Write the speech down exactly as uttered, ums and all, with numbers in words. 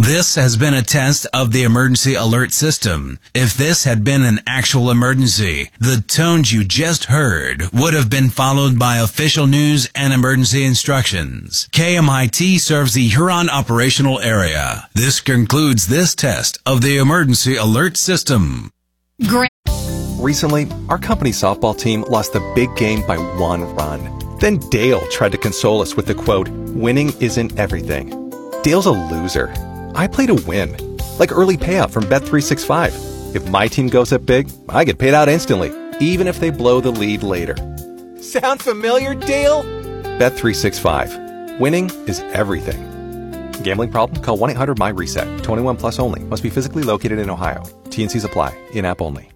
This has been a test of the emergency alert system. If this had been an actual emergency, the tones you just heard would have been followed by official news and emergency instructions. K M I T serves the Huron operational area. This concludes this test of the emergency alert system. Great. Recently, our company softball team lost the big game by one run. Then Dale tried to console us with the quote, "Winning isn't everything." Dale's a loser. I play to win, like early payout from Bet three sixty-five. If my team goes up big, I get paid out instantly, even if they blow the lead later. Sound familiar, Dale? Bet three sixty-five. Winning is everything. Gambling problem? Call one eight hundred M Y RESET. twenty-one plus only. Must be physically located in Ohio. T and Cs apply. In-app only.